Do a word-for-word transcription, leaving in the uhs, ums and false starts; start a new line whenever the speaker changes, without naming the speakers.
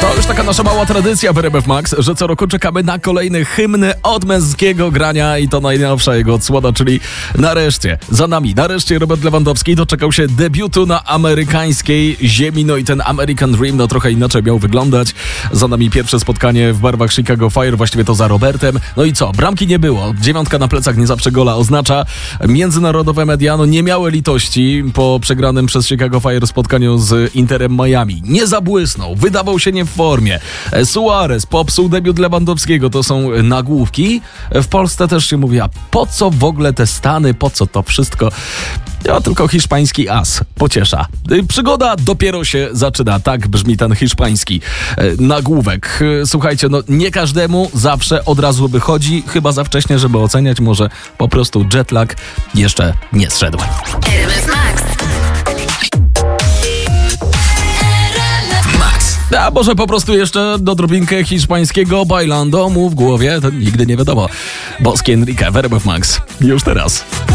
To już taka nasza mała tradycja w R M F Max, że co roku czekamy na kolejny hymn od męskiego grania i to najnowsza jego odsłona, czyli nareszcie, za nami, nareszcie Robert Lewandowski doczekał się debiutu na amerykańskiej ziemi, no i ten American Dream no trochę inaczej miał wyglądać. Za nami pierwsze spotkanie w barwach Chicago Fire, właściwie to za Robertem. No i co, bramki nie było, dziewiątka na plecach nie zawsze gola oznacza. Międzynarodowe media no nie miały litości po przegranym przez Chicago Fire spotkaniu z Interem Miami. Nie zabłysnął, wydawał się nie w formie. Suarez popsuł debiut Lewandowskiego, to są nagłówki. W Polsce też się mówi, a po co w ogóle te Stany, po co to wszystko? Ja tylko hiszpański as pociesza. Przygoda dopiero się zaczyna, tak brzmi ten hiszpański nagłówek. Słuchajcie, no nie każdemu zawsze od razu wychodzi, chyba za wcześnie, żeby oceniać, może po prostu jetlag jeszcze nie zszedł. A może po prostu jeszcze odrobinkę hiszpańskiego bailando mu w głowie, to nigdy nie wiadomo. Boskie Enrique w R M F Max. Już teraz.